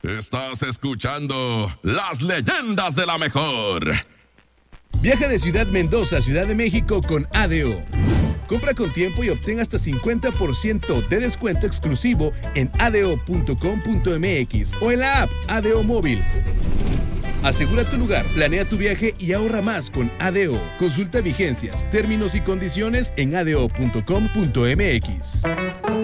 Estás escuchando Las Leyendas de la Mejor. Viaja de Ciudad Mendoza a Ciudad de México con ADO. Compra con tiempo y obtén hasta 50% de descuento exclusivo en ado.com.mx o en la app ADO Móvil. Asegura tu lugar, planea tu viaje y ahorra más con ADO. Consulta vigencias, términos y condiciones en ado.com.mx.